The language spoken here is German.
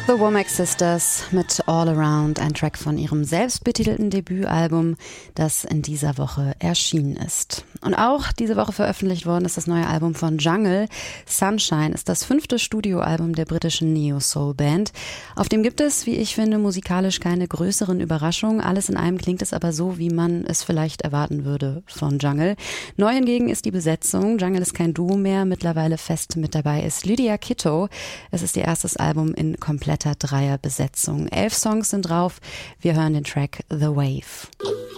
The Womack Sisters mit All Around, ein Track von ihrem selbstbetitelten Debütalbum, das in dieser Woche erschienen ist. Und auch diese Woche veröffentlicht worden ist das neue Album von Jungle. Sunshine ist das 5. Studioalbum der britischen Neo-Soul-Band. Auf dem gibt es, wie ich finde, musikalisch keine größeren Überraschungen. Alles in allem klingt es aber so, wie man es vielleicht erwarten würde von Jungle. Neu hingegen ist die Besetzung. Jungle ist kein Duo mehr. Mittlerweile fest mit dabei ist Lydia Kitto. Es ist ihr erstes Album in kompletter Dreierbesetzung. 11 Songs sind drauf. Wir hören den Track The Wave.